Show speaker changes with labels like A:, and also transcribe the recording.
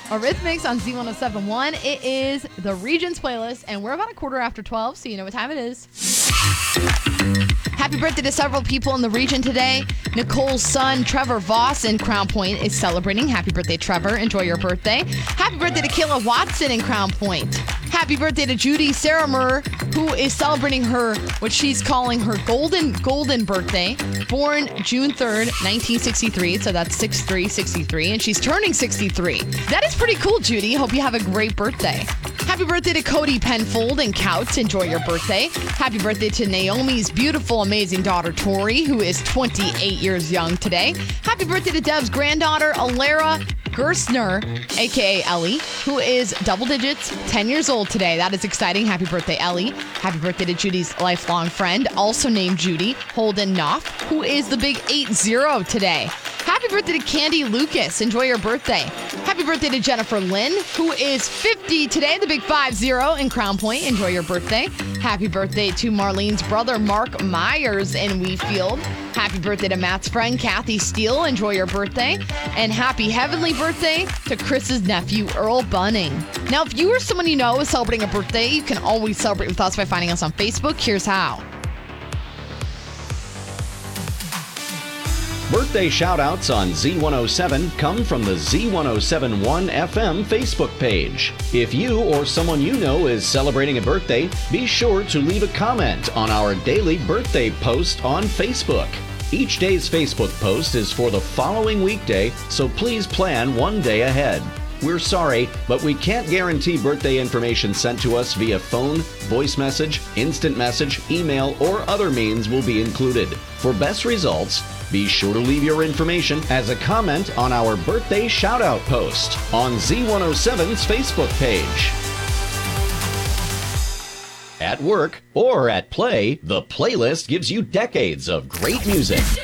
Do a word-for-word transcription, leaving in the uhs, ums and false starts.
A: Arrhythmics on Z one oh seven point one. It is the Regions playlist, and we're about a quarter after twelve, so you know what time it is. Happy birthday to several people in the region today. Nicole's son, Trevor Voss in Crown Point, is celebrating. Happy birthday, Trevor. Enjoy your birthday. Happy birthday to Kayla Watson in Crown Point. Happy birthday to Judy Saramer, who is celebrating her, what she's calling her golden, golden birthday. Born June third, nineteen sixty-three, so that's six three sixty-three, and she's turning sixty-three. That is pretty cool, Judy. Hope you have a great birthday. Happy birthday to Cody Penfold and Couts. Enjoy your birthday. Happy birthday to Naomi's beautiful, amazing daughter, Tori, who is twenty-eight years young today. Happy birthday to Deb's granddaughter, Alara Gerstner, a k a. Ellie, who is double digits, ten years old today. That is exciting. Happy birthday, Ellie. Happy birthday to Judy's lifelong friend, also named Judy, Holden Knopf, who is the big eight zero today. Happy birthday to Candy Lucas. Enjoy your birthday. Happy birthday to Jennifer Lynn, who is fifty today, the big five zero in Crown Point. Enjoy your birthday. Happy birthday to Marlene's brother, Mark Myers in Wheatfield. Happy birthday to Matt's friend, Kathy Steele. Enjoy your birthday. And happy heavenly birthday to Chris's nephew, Earl Bunning. Now, if you or someone you know is celebrating a birthday, you can always celebrate with us by finding us on Facebook. Here's how.
B: Birthday shout-outs on Z one oh seven come from the Z one oh seven point one F M Facebook page. If you or someone you know is celebrating a birthday, be sure to leave a comment on our daily birthday post on Facebook. Each day's Facebook post is for the following weekday, so please plan one day ahead. We're sorry, but we can't guarantee birthday information sent to us via phone, voice message, instant message, email, or other means will be included. For best results, be sure to leave your information as a comment on our birthday shout-out post on Z one oh seven's Facebook page. At work or at play, the playlist gives you decades of great music.